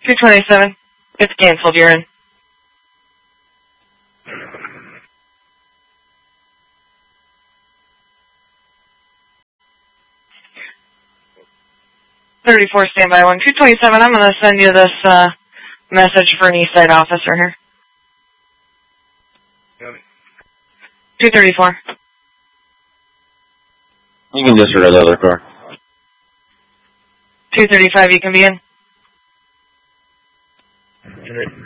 227. It's canceled. You're in. $34, standby 1. 227, I'm going to send you this message for an East Side officer here. 234. You can disregard the other car. 235, you can be in.